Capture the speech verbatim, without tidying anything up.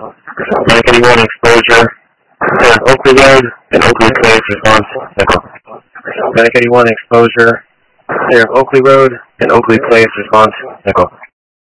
Atlantic eighty-one exposure. Clear Oakley Road and Oakley Place, response, nickel. Atlantic eighty-one exposure. Clear Oakley Road and Oakley Place, response, nickel.